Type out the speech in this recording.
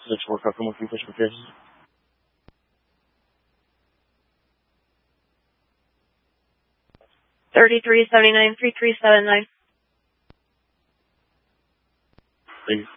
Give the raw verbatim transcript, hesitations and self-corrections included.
six four, Custom with you, push for cases. Thirty-three seventy-nine, three three seven nine. Thank you.